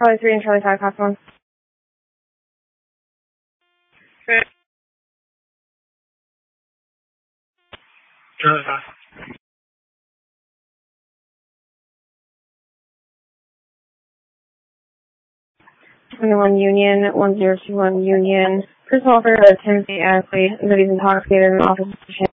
Charlie 3 and Charlie 5, class 1. Okay. Charlie 5. 21 Union, 1021 Union. Personal officer Timothy Ashley, that he's intoxicated in office.